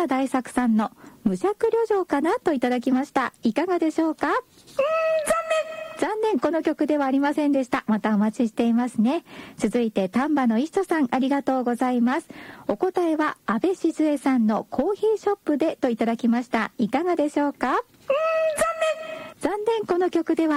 田大作さんの無尺旅情かなといただきました。いかがでしょうか？残念、この曲ではありませんでした。またお待ちしていますね。続いて丹波の石戸さん、ありがとうございます。お答えは安倍静江さんのコーヒーショップでといただきました。いかがでしょうか？残念、この曲では